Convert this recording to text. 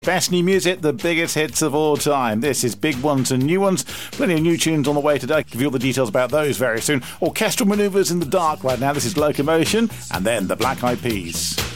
Best new music, the biggest hits of all time. This is Big Ones and New Ones. Plenty of new tunes on the way today. I'll give you all the details about those very soon. Orchestral manoeuvres in the dark right now. This is Locomotion, and then the Black Eyed Peas.